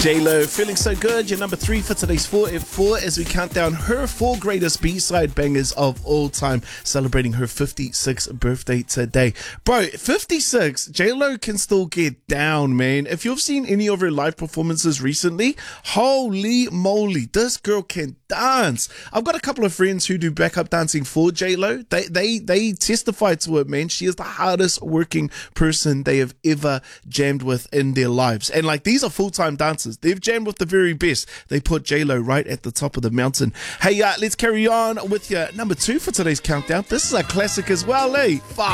J-Lo, feeling so good. Your number 3 for today's 4 at 4 as we count down her 4 greatest B-side bangers of all time, celebrating her 56th birthday today. Bro, 56, J-Lo can still get down, man. If you've seen any of her live performances recently, holy moly, this girl can dance. I've got a couple of friends who do backup dancing for J-Lo. They testify to it, man. She is the hardest working person they have ever jammed with in their lives. And like, these are full-time dancers. They've jammed with the very best. They put J-Lo right at the top of the mountain. Hey, let's carry on with your number 2 for today's countdown. This is a classic as well, eh?